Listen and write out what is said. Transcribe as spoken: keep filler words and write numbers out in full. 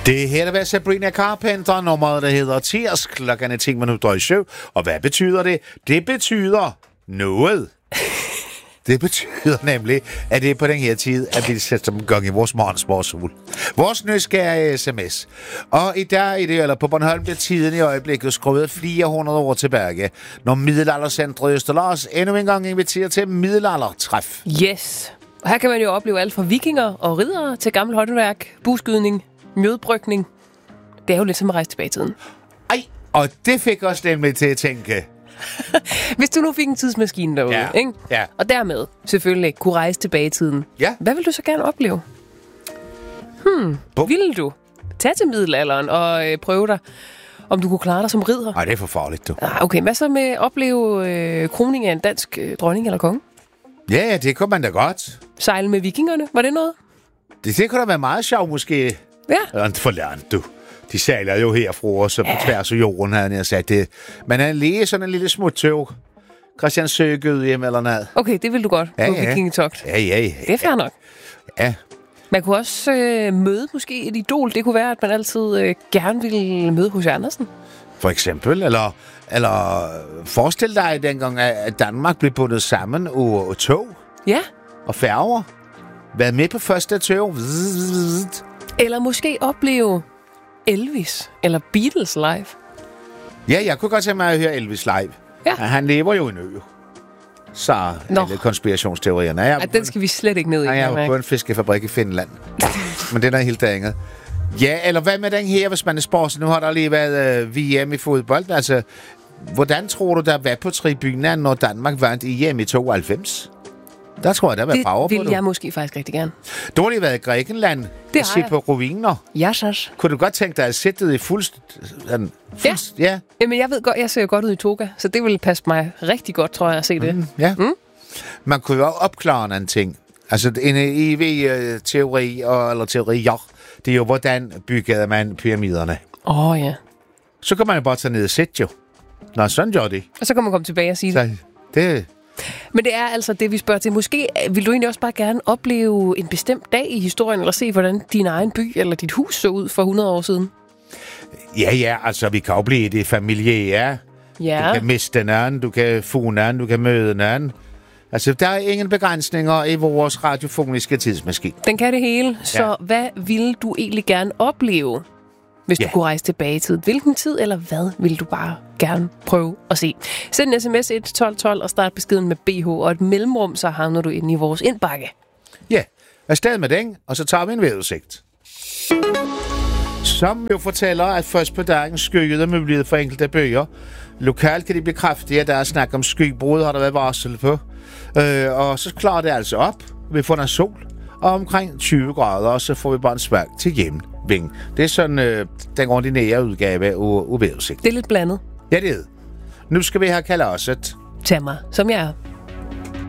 Det her er Sabrina Carpenter, nummeret der hedder Tears, klokken er ti minutter i syv. Og hvad betyder det? Det betyder noget. Det betyder nemlig, at det er på den her tid, at vi sætter dem i gang i vores morgensportsol. Vores nysgerrige sms. Og i dag er det, eller på Bornholm, bliver tiden i øjeblikket skruet flere hundrede år tilbage, når middelaldercentret Østerlars endnu en gang inviterer til middelaldertræf. Yes. Og her kan man jo opleve alt fra vikinger og riddere til gammel håndværk, buskydning, mjødbrygning. Det er jo lidt som at rejse tilbage i tiden. Ej, og det fik os nemlig til at tænke. Hvis du nu fik en tidsmaskine derude, ja. ikke? Ja. Og dermed selvfølgelig kunne rejse tilbage i tiden. Ja. Hvad vil du så gerne opleve? Hmm, Bo- ville du tage til middelalderen og øh, prøve dig, om du kunne klare dig som ridder? Nej, det er for farligt, du. Ah, okay, hvad så med at opleve øh, kroning af en dansk øh, dronning eller konge? Ja, ja, det kunne man da godt. Sejle med vikingerne, var det noget? Det, det kunne da være meget sjovt, måske. Ja. Eller for langt, du. De sejler jo herfra, og så på ja. tværs af jorden, havde jeg sagt det. Men han lige sådan en lille smuttøv. Christian Søgød hjem eller noget. Okay, det vil du godt ja, på ja. vikingetogt. Ja, ja, ja. Det er fair nok. Ja. Man kunne også øh, møde måske et idol. Det kunne være, at man altid øh, gerne ville møde H C Andersen. For eksempel. Eller, eller forestil dig dengang, at Danmark blev bundet sammen og tog. Ja. Og færger. Været med på første tog. Eller måske opleve Elvis eller Beatles live. Ja, jeg kunne godt tænke mig at høre Elvis live. Ja. Han lever jo i en ø. Så Nå. alle konspirationsteorierne. Jeg Ej, den skal vi slet ikke ned i. Nej, jeg er på en fiskefabrik i Finland. Men den er helt andet. Ja, eller hvad med den her, hvis man er sports? Nu har der lige været øh, V M i fodbold. Altså, hvordan tror du, der var på tribunen, når Danmark vandt i E M i tooghalvfems? Der tror jeg, der var power på Det du. vil jeg måske faktisk rigtig gerne. Du har lige været i Grækenland. Det og har se jeg. på ruiner. Ja, Sas. Kunne du godt tænke dig at sætte det i fuld... Sådan, fuld ja. ja. Jamen, jeg ved godt, jeg ser godt ud i toga, så det vil passe mig rigtig godt, tror jeg, at se det. Mm, ja. Mm? Man kunne jo opklare en ting. Altså, en evig teori, eller teorier, det er jo, hvordan byggede man pyramiderne. Åh, oh, ja. Så kan man jo bare tage ned og sætte jo. Nå, sådan gør det. Og så kan man komme tilbage og sige det. Så det... Men det er altså det, vi spørger til. Måske vil du egentlig også bare gerne opleve en bestemt dag i historien, eller se, hvordan din egen by eller dit hus så ud for hundrede år siden? Ja, ja, altså, vi kan jo blive det familiære. Ja. Du kan miste en anden, du kan få en anden, du kan møde en anden. Altså, der er ingen begrænsninger i vores radiofoniske tidsmaskine. Den kan det hele. Så ja. Hvad ville du egentlig gerne opleve, hvis ja. du kunne rejse tilbage i tiden? Hvilken tid, eller hvad ville du bare gerne prøve at se? Send en sms et tolv tolv og start beskeden med B H og et mellemrum, så havner du ind i vores indbakke. Ja, afsted med den, og så tager vi en vejrudsigt. Som jo fortæller, at først på dagen skyede mulighed for enkelte bøger. Lokalt kan de blive kraftige, der er snak om skybrud, har der været varsel på. Øh, og så klarer det altså op. Vi får en sol, og omkring tyve grader, og så får vi bare en svag til hjemving. Det er sådan øh, den ordinære udgave af vejrudsigt. Det er lidt blandet. Ja, det er. Nu skal vi have kalasset. Tag mig, som jeg er.